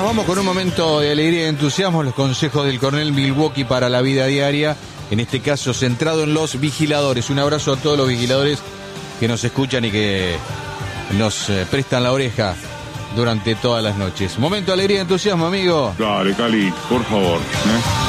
nos vamos con un momento de alegría y entusiasmo, los consejos del Coronel Milwaukee para la vida diaria, en este caso centrado en los vigiladores. Un abrazo a todos los vigiladores que nos escuchan y que nos prestan la oreja durante todas las noches. Momento de alegría y entusiasmo, amigo. Dale, Cali, por favor.